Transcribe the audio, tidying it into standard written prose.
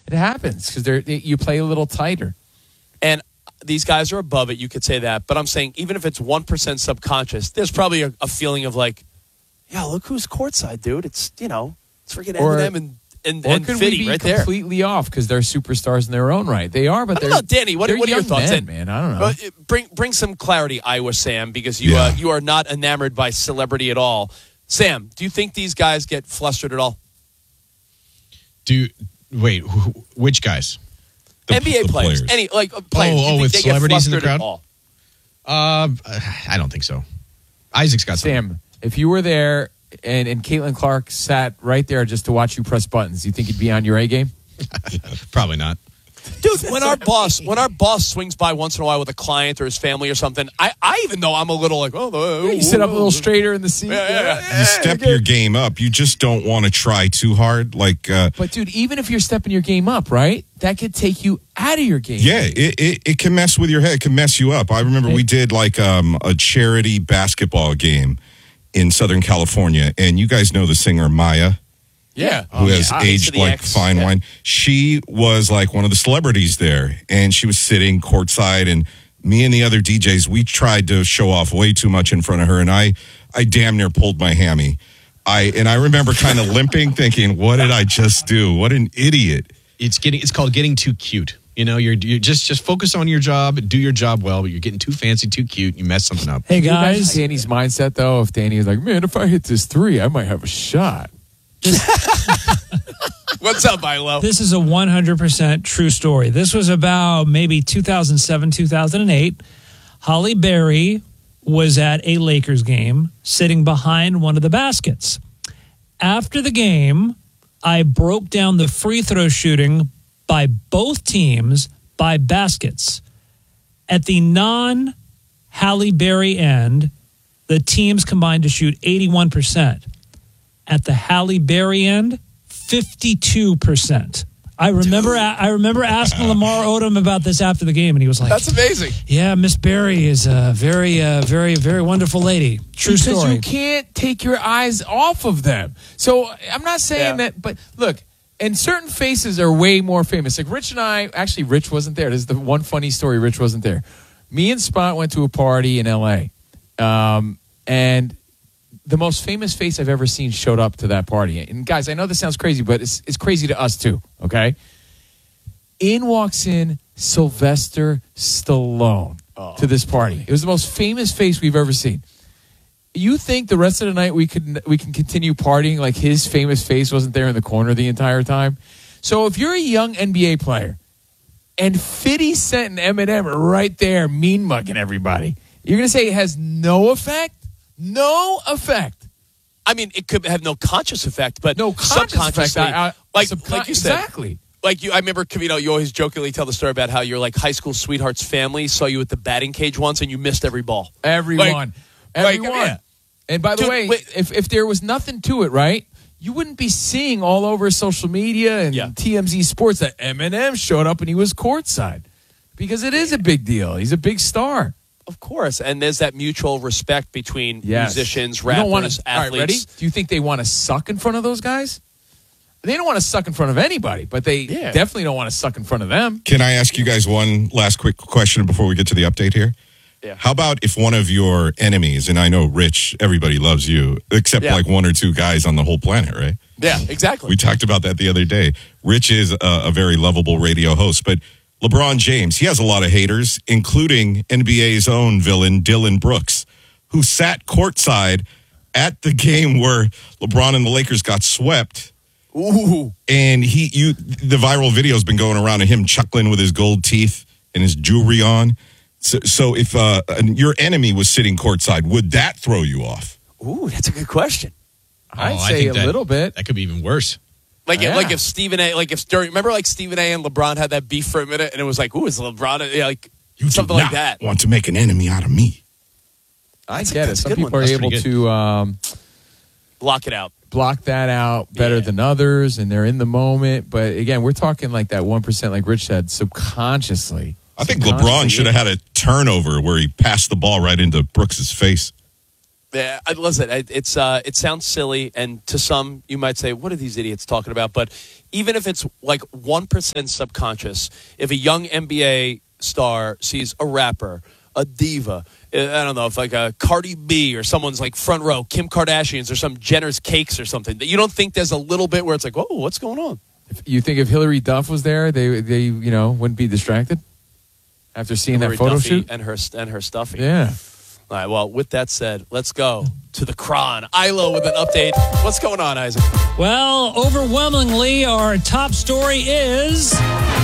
It happens because you play a little tighter. And these guys are above it. You could say that. But I'm saying even if it's 1% subconscious, there's probably a feeling of like, yeah, look who's courtside, dude. It's, it's freaking Eminem and could Fitty we be right there. completely off because they're superstars in their own right? They are, but I don't know, Danny, what are your thoughts? Man, I don't know. Bring some clarity, Iowa Sam, because you are not enamored by celebrity at all. Sam, do you think these guys get flustered at all? Which guys? NBA players. Any players. With they celebrities in the get crowd? I don't think so. Isaac's got Sam, if you were there and Caitlin Clark sat right there just to watch you press buttons, you think you'd be on your A game? Probably not. Dude, when our boss swings by once in a while with a client or his family or something, I even know I'm a little like, you sit up a little straighter in the seat. Yeah. You step your game up. You just don't want to try too hard. But dude, even if you're stepping your game up, right? That could take you out of your game. Yeah, it can mess with your head. It can mess you up. I remember we did a charity basketball game in Southern California, and you guys know the singer Maya. Yeah. Who has aged like fine wine. She was like one of the celebrities there, and she was sitting courtside, and me and the other DJs, we tried to show off way too much in front of her, and I damn near pulled my hammy. I remember kind of limping, thinking, what did I just do? What an idiot. It's called getting too cute. You're just focus on your job, do your job well, but you're getting too fancy, too cute, you mess something up. Hey guys, Danny's mindset though, if Danny is like, man, if I hit this 3, I might have a shot. What's up, Milo? This is a 100% true story. This was about maybe 2007, 2008. Holly Berry was at a Lakers game sitting behind one of the baskets. After the game, I broke down the free throw shooting by both teams by baskets. At the non-Halle Berry end, the teams combined to shoot 81%. At the Halle Berry end, 52%. I remember asking Lamar Odom about this after the game, and he was like, "That's amazing." Yeah, Miss Berry is a very, very, very wonderful lady. True story. Because you can't take your eyes off of them. So I'm not saying that, but look, and certain faces are way more famous. Like Rich and I, actually, Rich wasn't there. This is the one funny story. Rich wasn't there. Me and Spot went to a party in L.A., and the most famous face I've ever seen showed up to that party. And guys, I know this sounds crazy, but it's crazy to us too, okay? In walks in Sylvester Stallone to this party. It was the most famous face we've ever seen. You think the rest of the night we can continue partying like his famous face wasn't there in the corner the entire time? So if you're a young NBA player and 50 Cent and Eminem are right there mean mugging everybody, you're going to say it has no effect? No effect. I mean, it could have no conscious effect, but no subconsciously, like you said, exactly. I remember, Cavino, you always jokingly tell the story about how your high school sweetheart's family saw you at the batting cage once and you missed every ball. Everyone. Yeah. And by the way, if there was nothing to it, right, you wouldn't be seeing all over social media and TMZ Sports that Eminem showed up and he was courtside because it is a big deal. He's a big star. Of course, and there's that mutual respect between musicians, rappers, athletes. All right, ready? Do you think they want to suck in front of those guys? They don't want to suck in front of anybody, but they definitely don't want to suck in front of them. Can I ask you guys one last quick question before we get to the update here? Yeah. How about if one of your enemies, and I know, Rich, everybody loves you, except like one or two guys on the whole planet, right? Yeah, exactly. We talked about that the other day. Rich is a very lovable radio host, but LeBron James, he has a lot of haters, including NBA's own villain, Dylan Brooks, who sat courtside at the game where LeBron and the Lakers got swept. Ooh. And the viral video has been going around of him chuckling with his gold teeth and his jewelry on. So if your enemy was sitting courtside, would that throw you off? Ooh, that's a good question. I'd say a little bit. That could be even worse. If Stephen A. Remember Stephen A. and LeBron had that beef for a minute, and it was like, "Ooh, is LeBron you something like that?" Want to make an enemy out of me? I get it. Some people are able to block it out, block that out better than others, and they're in the moment. But again, we're talking like that 1%, like Rich said, subconsciously. I think LeBron should have had a turnover where he passed the ball right into Brooks's face. Yeah, listen, it sounds silly, and to some, you might say, what are these idiots talking about? But even if it's like 1% subconscious, if a young NBA star sees a rapper, a diva, I don't know, if like a Cardi B or someone's like front row, Kim Kardashian's or some Jenner's Cakes or something, that you don't think there's a little bit where it's like, whoa, what's going on? You think if Hillary Duff was there, they wouldn't be distracted after seeing Hillary that photo Duffy shoot? and her stuffy. Yeah. All right, well, with that said, let's go to the Cron. Ilo with an update. What's going on, Isaac? Well, overwhelmingly, our top story is